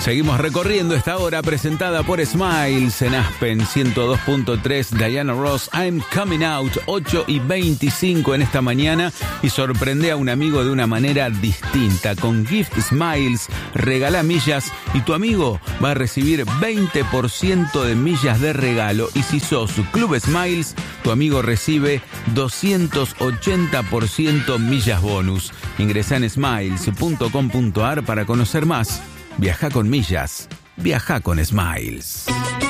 Seguimos recorriendo esta hora presentada por Smiles en Aspen 102.3. Diana Ross, I'm Coming Out, 8:25 en esta mañana, y sorprende a un amigo de una manera distinta. Con Gift Smiles, regala millas y tu amigo va a recibir 20% de millas de regalo. Y si sos Club Smiles, tu amigo recibe 280% millas bonus. Ingresa en smiles.com.ar para conocer más. Viaja con millas, viaja con Smiles.